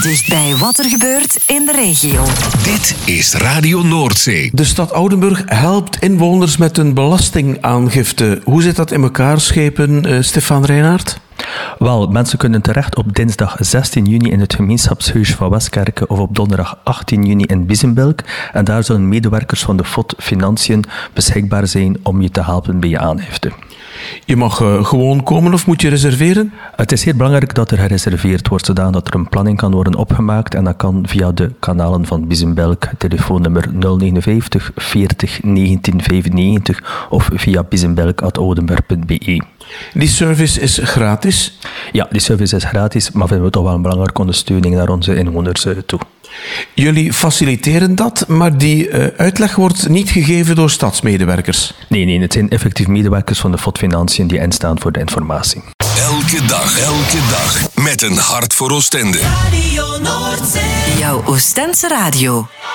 Dicht bij wat er gebeurt in de regio. Dit is Radio Noordzee. De stad Oudenburg helpt inwoners met een belastingaangifte. Hoe zit dat in elkaar, schepen, Stefan Reinhard? Wel, mensen kunnen terecht op dinsdag 16 juni in het gemeenschapshuis van Westkerke of op donderdag 18 juni in Biezenbelk. En daar zullen medewerkers van de FOD Financiën beschikbaar zijn om je te helpen bij je aangifte. Je mag gewoon komen of moet je reserveren? Het is heel belangrijk dat er gereserveerd wordt, zodat er een planning kan worden opgemaakt. En dat kan via de kanalen van Biezenbelk, telefoonnummer 059 40 19 95 of via biezenbelk@oudenburg.be. Die service is gratis? Ja, die service is gratis, maar vinden we toch wel een belangrijke ondersteuning naar onze inwoners toe. Jullie faciliteren dat, maar die uitleg wordt niet gegeven door stadsmedewerkers? Nee, het zijn effectief medewerkers van de FOD Financiën die instaan voor de informatie. Elke dag, met een hart voor Oostende. Radio Noordzee. Jouw Oostense radio.